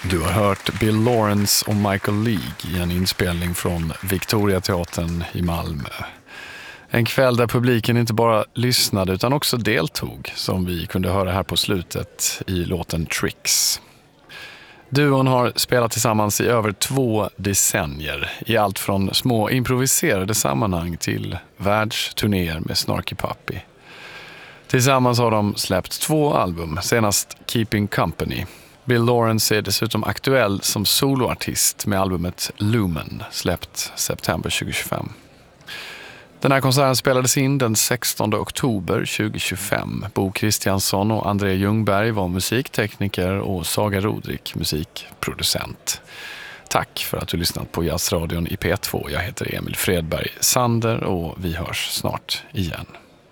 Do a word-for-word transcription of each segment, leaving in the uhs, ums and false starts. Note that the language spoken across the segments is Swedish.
Du har hört Bill Lawrence och Michael League i en inspelning från Victoriateatern i Malmö. En kväll där publiken inte bara lyssnade utan också deltog, som vi kunde höra här på slutet i låten Tricks. Duon har spelat tillsammans i över två decennier, i allt från små improviserade sammanhang till världsturnéer med Snarky Puppy. Tillsammans har de släppt två album, senast Keeping Company. Bill Lawrence är dessutom aktuell som soloartist med albumet Lumen, släppt september tjugohundratjugofem. Den här konserten spelades in den sextonde oktober tjugohundratjugofem. Bo Kristiansson och André Ljungberg var musiktekniker och Saga Rodrik musikproducent. Tack för att du lyssnat på Jazzradion i P två. Jag heter Emil Fredberg Sander och vi hörs snart igen.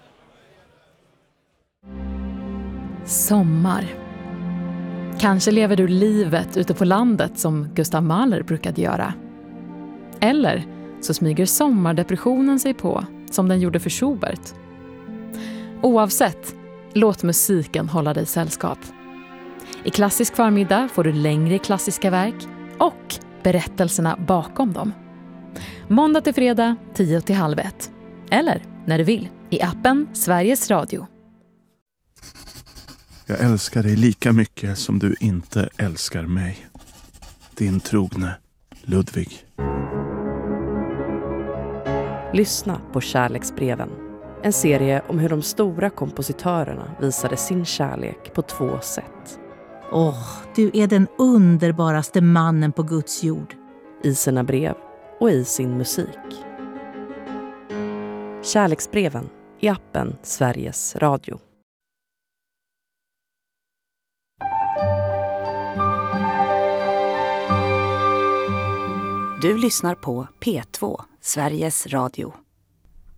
Sommar. Kanske lever du livet ute på landet som Gustav Mahler brukade göra. Eller så smyger sommardepressionen sig på som den gjorde för Schubert. Oavsett, låt musiken hålla dig sällskap. I Klassisk förmiddag får du längre klassiska verk och berättelserna bakom dem. Måndag till fredag, tio till halv ett. Eller, när du vill, i appen Sveriges Radio. Jag älskar dig lika mycket som du inte älskar mig. Din trogne Ludvig. Lyssna på Kärleksbreven. En serie om hur de stora kompositörerna visade sin kärlek på två sätt. Åh, oh, du är den underbaraste mannen på Guds jord. I sina brev och i sin musik. Kärleksbreven i appen Sveriges Radio. Du lyssnar på P två, Sveriges Radio.